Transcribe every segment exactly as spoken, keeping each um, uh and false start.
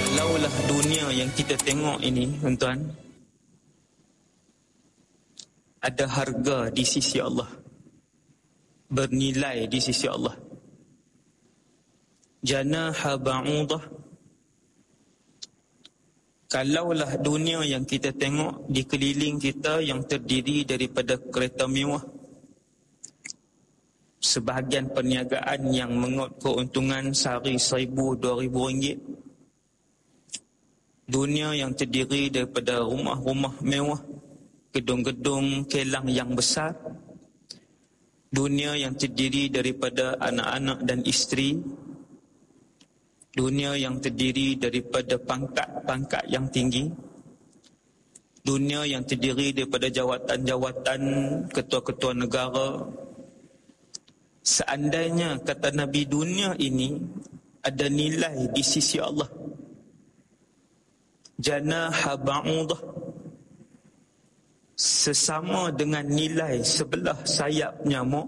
Kalaulah dunia yang kita tengok ini, tuan-tuan, ada harga di sisi Allah, bernilai di sisi Allah. Janaha ba'udah, kalaulah dunia yang kita tengok di keliling kita yang terdiri daripada kereta mewah, sebahagian perniagaan yang mengot keuntungan sehari seribu, dua ribu ringgit, dunia yang terdiri daripada rumah-rumah mewah, gedung-gedung kelang yang besar, dunia yang terdiri daripada anak-anak dan isteri, dunia yang terdiri daripada pangkat-pangkat yang tinggi, dunia yang terdiri daripada jawatan-jawatan ketua-ketua negara. Seandainya, kata Nabi, dunia ini ada nilai di sisi Allah, janaha ba'udah, sesama dengan nilai sebelah sayap nyamuk,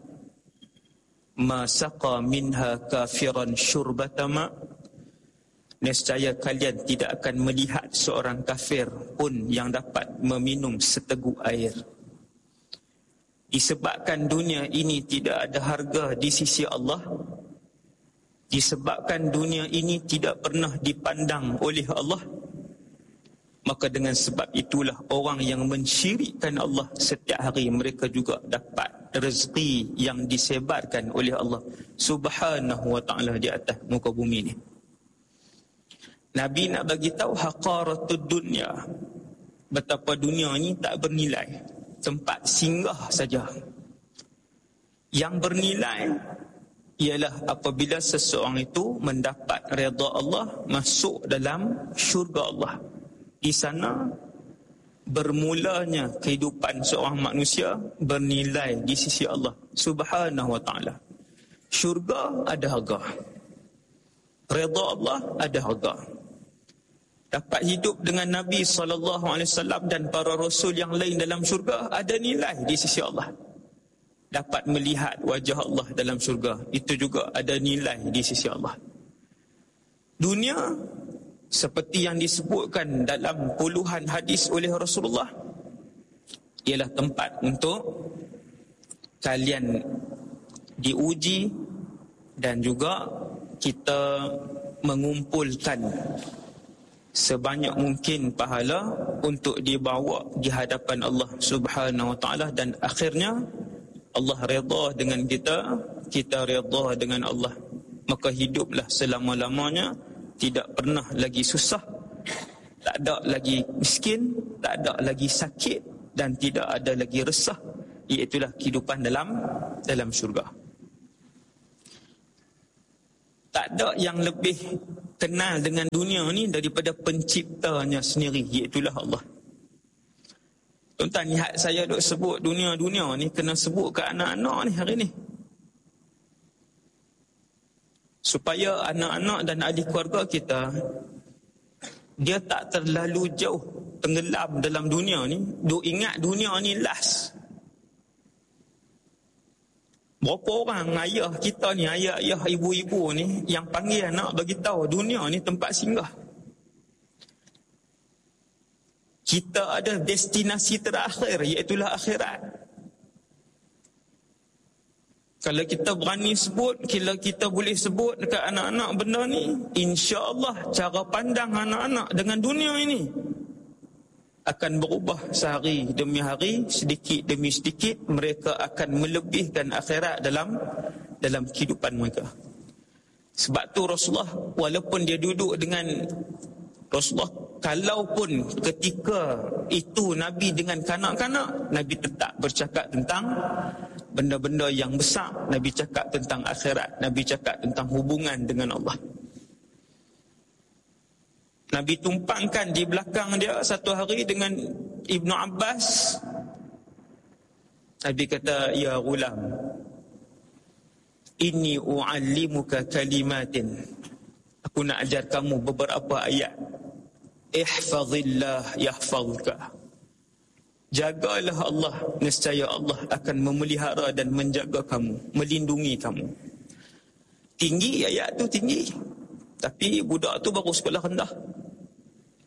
masaqa minha kafiran syurbatama, nescaya kalian tidak akan melihat seorang kafir pun yang dapat meminum seteguk air. Disebabkan dunia ini tidak ada harga di sisi Allah, disebabkan dunia ini tidak pernah dipandang oleh Allah, maka dengan sebab itulah orang yang mensyirikkan Allah setiap hari mereka juga dapat rezeki yang disebarkan oleh Allah Subhanahu wa ta'ala di atas muka bumi ni. Nabi nak bagi tahu haqaratud dunya, betapa dunia ni tak bernilai, tempat singgah saja. Yang bernilai ialah apabila seseorang itu mendapat redha Allah, masuk dalam syurga Allah. Di sana bermulanya kehidupan seorang manusia bernilai di sisi Allah Subhanahu wa ta'ala. Syurga ada harga, redha Allah ada harga. Dapat hidup dengan Nabi sallallahu alaihi wasallam dan para rasul yang lain dalam syurga ada nilai di sisi Allah. Dapat melihat wajah Allah dalam syurga, itu juga ada nilai di sisi Allah. Dunia seperti yang disebutkan dalam puluhan hadis oleh Rasulullah, ialah tempat untuk kalian diuji dan juga kita mengumpulkan sebanyak mungkin pahala untuk dibawa di hadapan Allah Subhanahu wa ta'ala, dan akhirnya Allah redha dengan kita, kita redha dengan Allah. Maka hiduplah selama-lamanya, tidak pernah lagi susah, tak ada lagi miskin, tak ada lagi sakit, dan tidak ada lagi resah. Iaitulah kehidupan dalam dalam syurga. Tak ada yang lebih kenal dengan dunia ni daripada penciptanya sendiri, iaitulah Allah. Tuan-tuan, lihat saya duk sebut dunia-dunia ni, kena sebut ke anak-anak ni hari ni, supaya anak-anak dan ahli keluarga kita dia tak terlalu jauh tenggelam dalam dunia ni, duk ingat dunia ni last. Berapa orang ayah kita ni, ayah-ayah, ibu-ibu ni yang panggil anak bagi tahu dunia ni tempat singgah. Kita ada destinasi terakhir, iaitulah akhirat. Kalau kita berani sebut, kalau kita boleh sebut dekat anak-anak benda ni, insya-Allah cara pandang anak-anak dengan dunia ini akan berubah sehari demi hari, sedikit demi sedikit. Mereka akan melebihkan akhirat dalam dalam kehidupan mereka. Sebab tu Rasulullah, walaupun dia duduk dengan Rasulullah, kalaupun ketika itu Nabi dengan kanak-kanak, Nabi tetap bercakap tentang benda-benda yang besar. Nabi cakap tentang akhirat, Nabi cakap tentang hubungan dengan Allah. Nabi tumpangkan di belakang dia satu hari dengan Ibnu Abbas. Nabi kata, ya ghulam, inni u'allimuka kalimatin, aku nak ajar kamu beberapa ayat. Ihfazillah yahfazka, jagalah Allah, nescaya Allah akan memelihara dan menjaga kamu, melindungi kamu. Tinggi ayat tu, tinggi. Tapi budak tu baru sekolah rendah.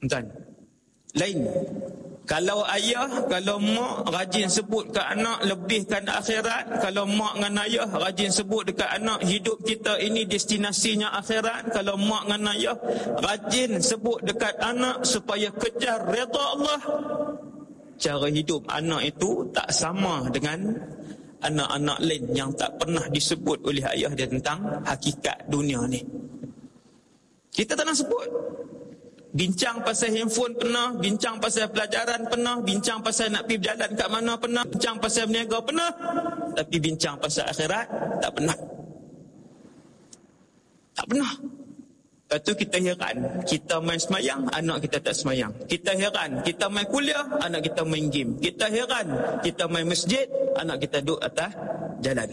Tuan, lain. Kalau ayah, kalau mak rajin sebut ke anak lebihkan akhirat, kalau mak dengan ayah rajin sebut dekat anak hidup kita ini destinasinya akhirat, kalau mak dengan ayah rajin sebut dekat anak supaya kejar redha Allah, cara hidup anak itu tak sama dengan anak-anak lain yang tak pernah disebut oleh ayah dia tentang hakikat dunia ni. Kita tak nak sebut. Bincang pasal handphone pernah, bincang pasal pelajaran pernah, bincang pasal nak pergi berjalan kat mana pernah, bincang pasal berniaga pernah, tapi bincang pasal akhirat tak pernah. Tak pernah. Lepas tu kita heran, kita main semayang, anak kita tak semayang. Kita heran, kita main kuliah, anak kita main game. Kita heran, kita main masjid, anak kita duduk atas jalan.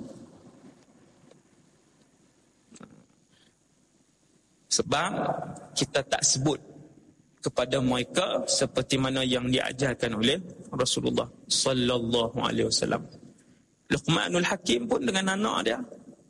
Sebab kita tak sebut kepada mereka seperti mana yang diajarkan oleh Rasulullah sallallahu alaihi wasallam. Luqmanul Hakim pun dengan anak dia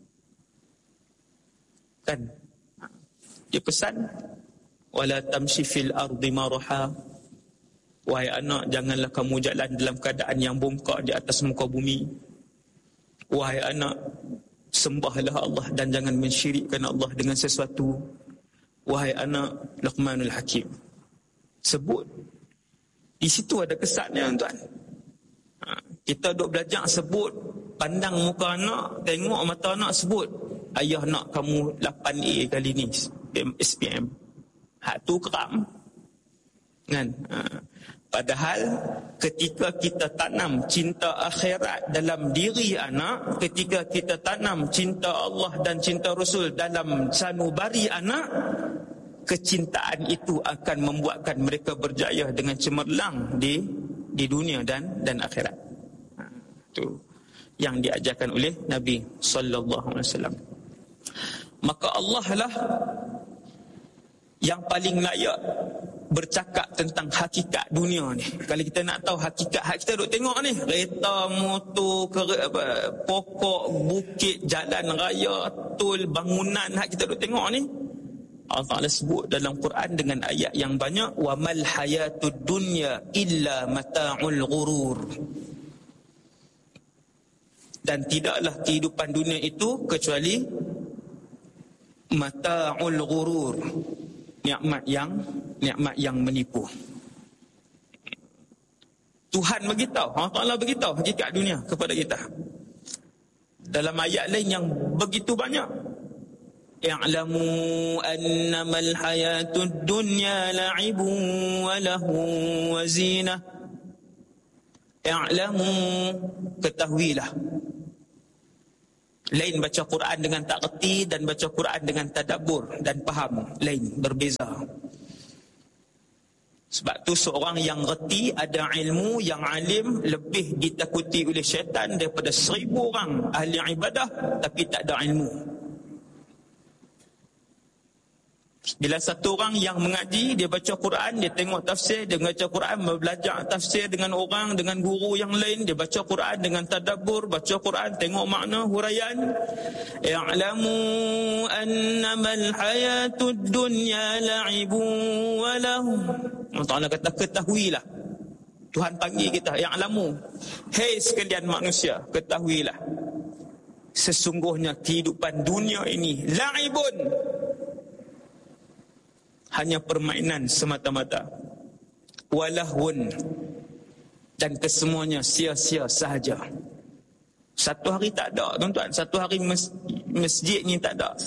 kan, dia pesan, wala tamshi fil ardi maraha, wahai anak, janganlah kamu jalan dalam keadaan yang bongkak di atas muka bumi. Wahai anak, sembahlah Allah dan jangan mensyirikkan Allah dengan sesuatu. Wahai anak, Luqmanul Hakim. Sebut. Di situ ada kesannya, tuan. Ha, kita duk belajar sebut, pandang muka anak, tengok mata anak, sebut. Ayah nak kamu lapan A kali ni, S P M. Hak tu keram. Kan? Ha. Padahal ketika kita tanam cinta akhirat dalam diri anak, ketika kita tanam cinta Allah dan cinta Rasul dalam sanubari anak, kecintaan itu akan membuatkan mereka berjaya dengan cemerlang di di dunia dan dan akhirat. Ha, itu yang diajarkan oleh Nabi sallallahu alaihi wasallam. Maka Allah lah yang paling layak bercakap tentang hakikat dunia ni. Kalau kita nak tahu hakikat, hak kita duk tengok ni, kereta, motor, kere, apa, pokok, bukit, jalan raya, tol, bangunan, hak kita duk tengok ni, Allah Ta'ala sebut dalam Quran dengan ayat yang banyak, wa mal hayatud dunya illa mata'ul ghurur. Dan tidaklah kehidupan dunia itu kecuali mata'ul ghurur, nikmat yang nikmat yang menipu. Tuhan beritahu, Allah Ta'ala beritahu hakikat dunia kepada kita dalam ayat lain yang begitu banyak. I'lamu annamal hayatud dunya la'ibun wa lahu wa zinah. I'lamu, ketahuilah. Lain baca Quran dengan tak reti dan baca Quran dengan tadabbur dan faham, lain, berbeza. Sebab tu seorang yang reti, ada ilmu, yang alim, lebih ditakuti oleh syaitan daripada seribu orang ahli ibadah tapi tak ada ilmu. Bila satu orang yang mengaji, dia baca Quran, dia tengok tafsir, dia baca Quran, belajar tafsir dengan orang, dengan guru yang lain, dia baca Quran dengan tadabbur, baca Quran, tengok makna, huraian. I'lamu annamal hayatud dunya la'ibun wa lahu. Allah Ta'ala kata, ketahuilah. Tuhan panggil kita, i'lamu. Hei sekalian manusia, ketahuilah. Sesungguhnya kehidupan dunia ini la'ibun, hanya permainan semata-mata, walahun, dan kesemuanya sia-sia sahaja. Satu hari tak ada, tuan-tuan. Satu hari mes- masjid ni tak ada,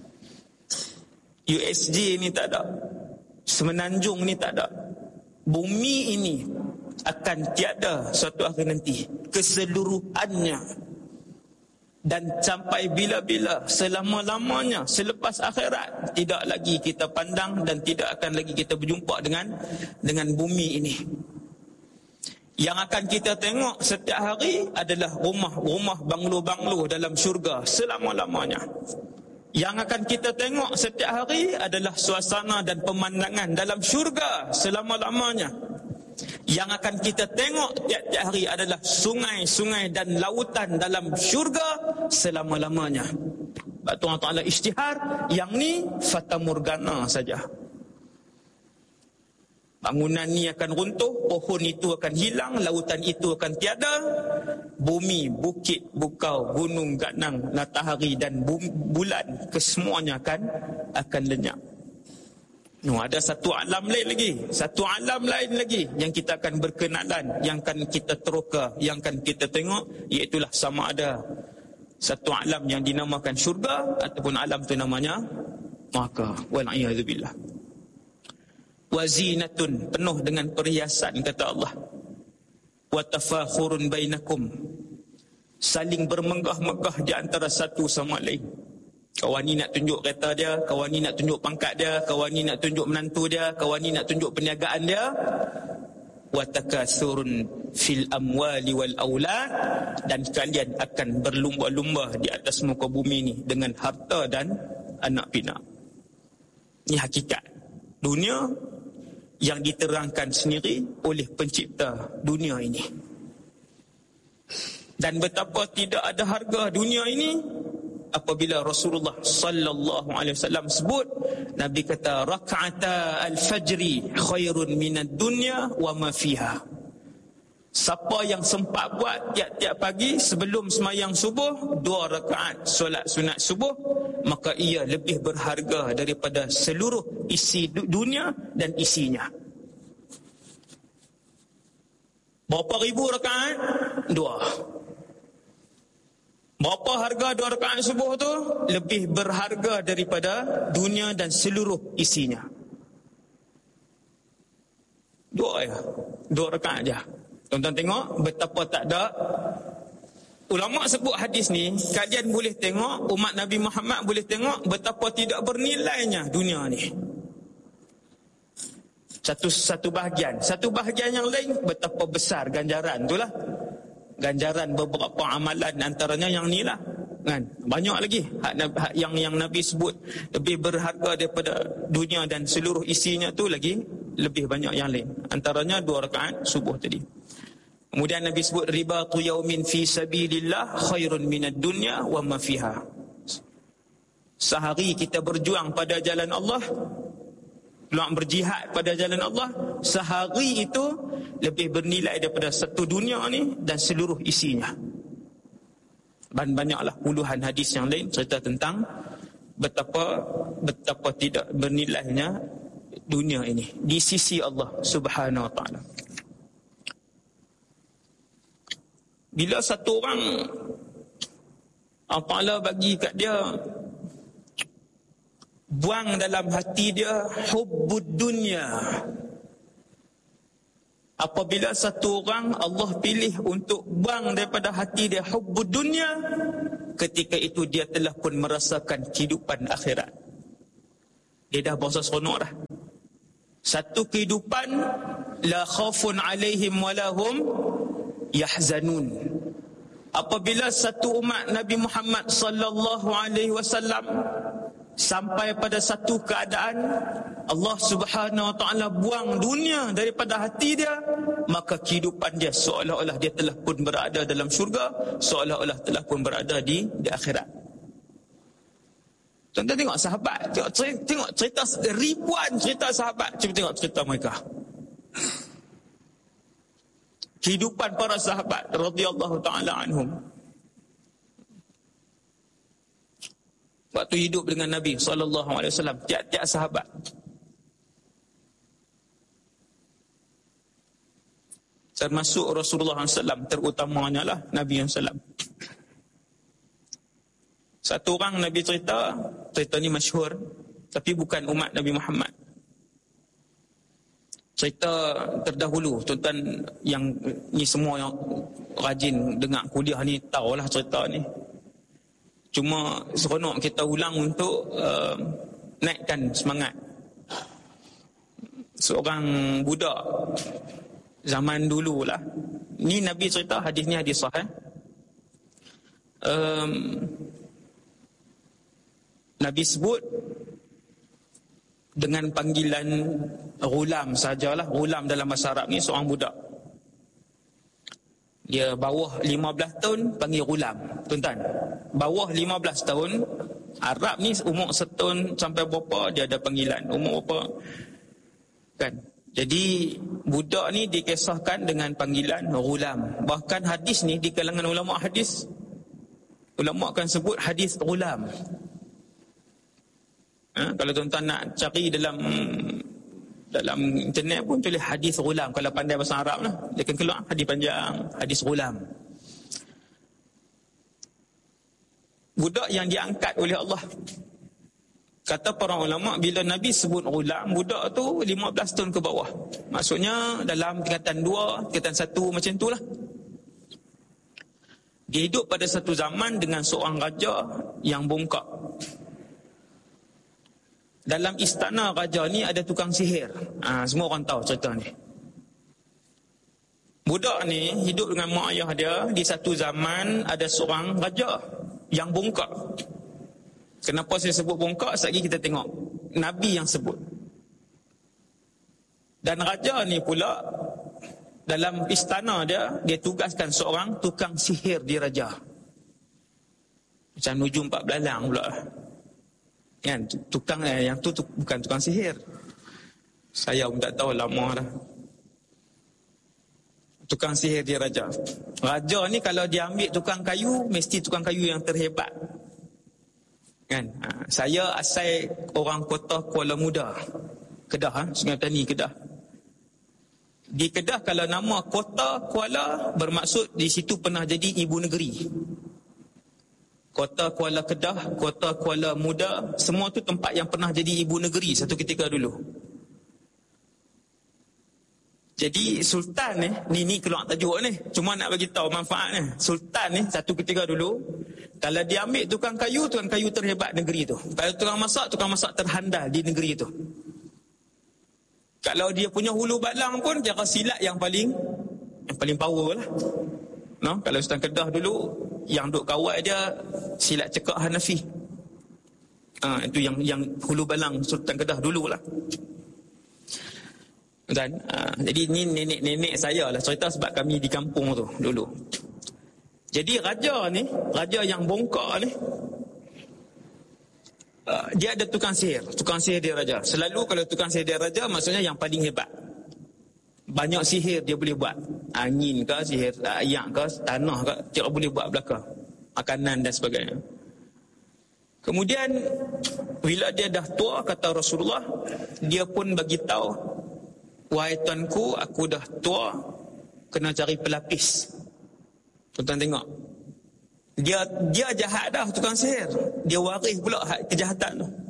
U S J ni tak ada, Semenanjung ni tak ada. Bumi ini akan tiada suatu hari nanti, keseluruhannya. Dan sampai bila-bila, selama-lamanya, selepas akhirat, tidak lagi kita pandang dan tidak akan lagi kita berjumpa dengan dengan bumi ini. Yang akan kita tengok setiap hari adalah rumah-rumah, banglo-banglo dalam syurga selama-lamanya. Yang akan kita tengok setiap hari adalah suasana dan pemandangan dalam syurga selama-lamanya. Yang akan kita tengok tiap-tiap hari adalah sungai-sungai dan lautan dalam syurga selama-lamanya. Sebab tu Allah Ta'ala isytihar, yang ni fata morgana saja. Bangunan ni akan runtuh, pohon itu akan hilang, lautan itu akan tiada, bumi, bukit, bukau, gunung, ganang, matahari dan bumi, bulan, kesemuanya akan akan lenyap. No, ada satu alam lain lagi, satu alam lain lagi yang kita akan berkenalan, yang akan kita teroka, yang akan kita tengok, iaitulah sama ada satu alam yang dinamakan syurga ataupun alam tu namanya neraka. Wal'iyadzubillah. Wazinatun, penuh dengan perhiasan, kata Allah. Wa tafakhurun bainakum, saling bermegah-megah di antara satu sama lain. Kawan ni nak tunjuk kereta dia, kawan ni nak tunjuk pangkat dia, kawan ni nak tunjuk menantu dia, kawan ni nak tunjuk perniagaan dia. Wa takatsurun fil amwali wal aulad, dan kalian akan berlumba-lumba di atas muka bumi ni dengan harta dan anak pinak. Ini hakikat dunia yang diterangkan sendiri oleh pencipta dunia ini. Dan betapa tidak ada harga dunia ini apabila Rasulullah sallallahu alaihi wasallam sebut, Nabi kata rak'ata al-fajri khairun minad dunya wa ma fiha. Siapa yang sempat buat tiap-tiap pagi sebelum sembahyang subuh dua rakaat solat sunat subuh, maka ia lebih berharga daripada seluruh isi dunia dan isinya. Berapa ribu rakaat? Dua. Berapa harga dua rakaat subuh tu? Lebih berharga daripada dunia dan seluruh isinya. Dua ya. Dua rakaat je. Tuan-tuan tengok betapa tak ada. Ulama sebut hadis ni, kalian boleh tengok, umat Nabi Muhammad boleh tengok betapa tidak bernilainya dunia ni. Satu satu bahagian, satu bahagian yang lain betapa besar ganjaran itulah. Ganjaran beberapa amalan antaranya yang ni lah. Kan? Banyak lagi hak, hak yang yang Nabi sebut lebih berharga daripada dunia dan seluruh isinya tu, lagi lebih banyak yang lain. Antaranya dua rakaat subuh tadi. Kemudian Nabi sebut ribatu yaumin fi sabilillah khairun minad dunya wa ma fiha. Sehari kita berjuang pada jalan Allah, peluang berjihad pada jalan Allah, sehari itu lebih bernilai daripada satu dunia ni dan seluruh isinya. Dan banyaklah puluhan hadis yang lain cerita tentang betapa betapa tidak bernilainya dunia ini di sisi Allah Subhanahu wa taala. Bila satu orang Allah Ta'ala bagi kat dia, buang dalam hati dia hubbud dunya. Apabila satu orang Allah pilih untuk buang daripada hati dia hubbud dunya, ketika itu dia telah pun merasakan kehidupan akhirat. Dia dah berasa seronok dah. Satu kehidupan la khaufun alaihim walahum yahzanun. Apabila satu umat Nabi Muhammad sallallahu alaihi wasallam sampai pada satu keadaan Allah Subhanahu wa taala buang dunia daripada hati dia, maka kehidupan dia seolah-olah dia telah pun berada dalam syurga, seolah-olah telah pun berada di di akhirat. Tuan-tuan tengok sahabat, tengok cerita, tengok cerita ribuan cerita sahabat, cuba tengok cerita mereka. Kehidupan para sahabat radhiyallahu taala anhum waktu hidup dengan Nabi sallallahu alaihi wasallam, tiap-tiap sahabat. Termasuk Rasulullah sallallahu alaihi wasallam, terutamanya lah Nabi sallallahu alaihi wasallam. Satu orang Nabi cerita, cerita ni masyhur, tapi bukan umat Nabi Muhammad. Cerita terdahulu, tuan-tuan yang ni semua yang rajin dengar kuliah ni tahulah cerita ni. Cuma seronok kita ulang untuk uh, naikkan semangat. Seorang budak zaman dululah. Ni Nabi cerita, hadis ni hadis sahih. Um, Nabi sebut dengan panggilan ghulam sajalah. Ghulam dalam bahasa Arab ni seorang budak. Dia bawah lima belas tahun panggil ghulam. Tuan-tuan, bawah lima belas tahun, Arab ni umur setahun sampai berapa dia ada panggilan. Umur berapa? Kan? Jadi budak ni dikisahkan dengan panggilan ghulam. Bahkan hadis ni di kalangan ulama hadis, ulama akan sebut hadis ghulam. Ha, kalau tuan-tuan nak cari dalam dalam internet pun tulis hadis ghulam. Kalau pandai bahasa Arab lah, dia akan keluar hadis panjang, hadis ghulam. Budak yang diangkat oleh Allah. Kata para ulama, bila Nabi sebut ghulam, budak tu lima belas tahun ke bawah. Maksudnya dalam tingkatan dua, tingkatan satu, macam tu lah. Dia hidup pada satu zaman dengan seorang raja yang bongkak. Dalam istana raja ni ada tukang sihir. Ha, semua orang tahu cerita ni. Budak ni hidup dengan mak ayah dia. Di satu zaman ada seorang raja yang bongkak. Kenapa saya sebut bongkak? Sekejap kita tengok Nabi yang sebut. Dan raja ni pula dalam istana dia, dia tugaskan seorang tukang sihir di raja. Macam Nujum Empat Belalang pula kan, tukang eh, yang tu, tu bukan tukang sihir. Saya pun tak tahu, lama dah. Tukang sihir di raja. Raja ni kalau dia ambil tukang kayu, mesti tukang kayu yang terhebat kan. Ha, saya asal orang kota Kuala Muda, Kedah, ha? Sungai Petani, Kedah. Di Kedah kalau nama kota Kuala bermaksud di situ pernah jadi ibu negeri. Kota Kuala Kedah, kota Kuala Muda, semua tu tempat yang pernah jadi ibu negeri satu ketika dulu. Jadi sultan ni, ni ni keluar tajuk ni, cuma nak bagi tahu manfaat ni. Sultan ni satu ketika dulu, kalau dia ambil tukang kayu, tukang kayu terhebat negeri tu. Kalau tukang masak, tukang masak terhandal di negeri tu. Kalau dia punya hulu balang pun cara silat yang paling yang paling power lah. No, kalau Sultan Kedah dulu yang duk kawal dia silat cekak Hanafi. Ah, itu yang yang hulu balang Sultan Kedah dululah. Dan uh, jadi ni nenek-nenek saya lah cerita, sebab kami di kampung tu dulu. Jadi raja ni, raja yang bongkak ni, uh, dia ada tukang sihir. Tukang sihir dia raja. Selalu kalau tukang sihir dia raja, maksudnya yang paling hebat. Banyak sihir dia boleh buat. Angin ke, sihir ayak ke, tanah ke, dia boleh buat belaka. Makanan dan sebagainya. Kemudian bila dia dah tua, kata Rasulullah, dia pun bagi tahu, wahai tuanku, aku dah tua, kena cari pelapis. Tuan-tuan tengok, dia dia jahat dah, tukang sihir, dia waris pula kejahatan tu.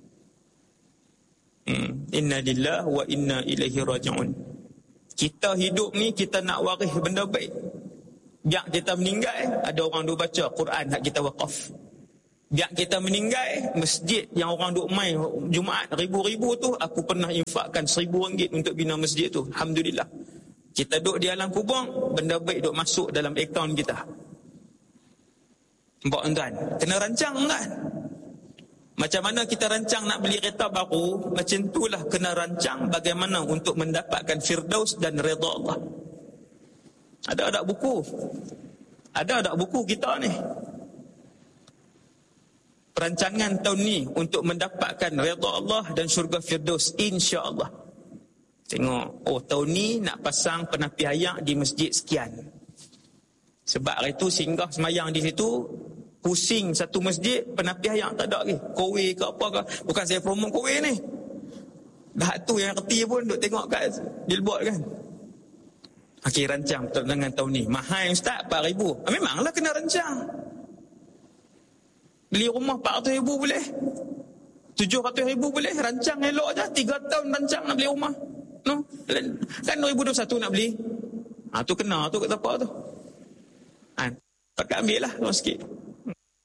hmm. Inna lillahi wa inna ilaihi raji'un. Kita hidup ni, kita nak waris benda baik. Biar kita meninggal, ada orang duk baca Quran hak kita wakaf. Biar kita meninggal, masjid yang orang duk main Jumaat ribu-ribu tu, aku pernah infakkan seribu ringgit untuk bina masjid tu. Alhamdulillah. Kita duk di alam kubur, benda baik duk masuk dalam akaun kita. Nampak tuan? Kena rancang kan? Macam mana kita rancang nak beli kereta baru, macam itulah kena rancang bagaimana untuk mendapatkan Firdaus dan redha Allah. Ada tak buku? Ada tak buku kita ni? Perancangan tahun ni untuk mendapatkan redha Allah dan syurga Firdaus, insya-Allah. Tengok, oh tahun ni nak pasang penapi ayak di masjid sekian. Sebab hari tu singgah semayang di situ, pusing satu masjid, penapi ayak tak ada lagi. Kowe ke apa ke? Bukan saya promote kowe ni. Dah tu yang reti pun duk tengok kat billboard kan. Okey, rancang dengan tahun ni. Mahal ustaz, empat ribu. Ah, memanglah kena rancang. Beli rumah empat ratus ribu boleh, tujuh ratus ribu boleh. Rancang elok je, tiga tahun rancang nak beli rumah. No? Kan dua ribu dua puluh satu nak beli. Ha, tu kena tu kat apa tu. Ha, pakai ambil lah sikit.